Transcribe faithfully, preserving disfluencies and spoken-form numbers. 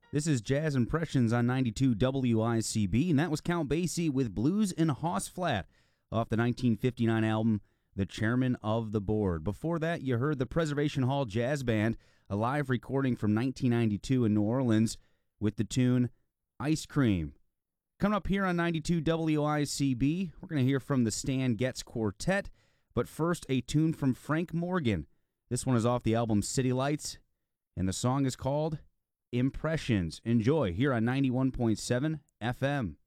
This is Jazz Impressions on ninety-two W I C B, and that was Count Basie with Blues in Hoss Flat off the nineteen fifty-nine album, The Chairman of the Board. Before that, you heard the Preservation Hall Jazz Band, a live recording from nineteen ninety-two in New Orleans with the tune Ice Cream. Coming up here on ninety-two W I C B, we're going to hear from the Stan Getz Quartet, but first a tune from Frank Morgan. This one is off the album City Lights, and the song is called Impressions. Enjoy here on ninety-one point seven F M.